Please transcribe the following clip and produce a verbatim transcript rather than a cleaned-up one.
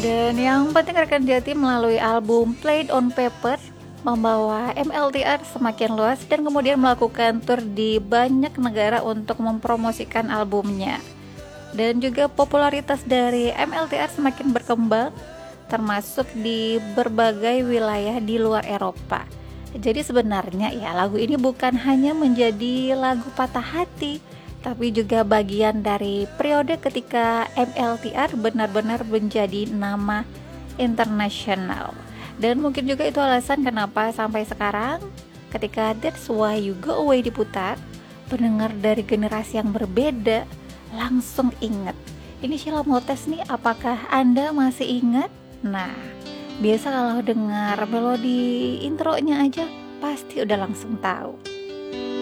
Dan yang penting rekan Jati melalui album Played on Paper membawa M L T R semakin luas dan kemudian melakukan tour di banyak negara untuk mempromosikan albumnya. Dan juga popularitas dari M L T R semakin berkembang termasuk di berbagai wilayah di luar Eropa. Jadi sebenarnya ya lagu ini bukan hanya menjadi lagu patah hati, tapi juga bagian dari periode ketika M L T R benar-benar menjadi nama internasional. Dan mungkin juga itu alasan kenapa sampai sekarang ketika That's Why You Go Away diputar, pendengar dari generasi yang berbeda langsung inget. Ini Sheila mau tes nih, apakah Anda masih ingat? Nah, biasa kalau dengar melodi intronya aja pasti udah langsung tahu.